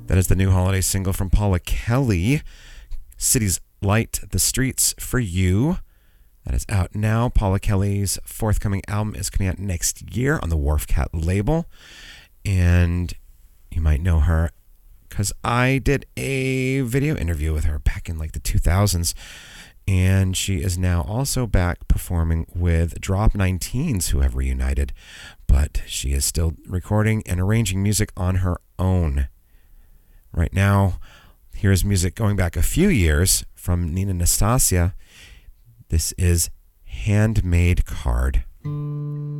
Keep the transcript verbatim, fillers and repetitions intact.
That is the new holiday single from Paula Kelly, Cities Light the Streets for You. That is out now. Paula Kelly's forthcoming album is coming out next year on the Wharf Cat label. And you might know her because I did a video interview with her back in like the two thousands. And she is now also back performing with Drop nineteens, who have reunited. But she is still recording and arranging music on her own. Right now, here's music going back a few years from Nina Nastasia. This is Handmade Card.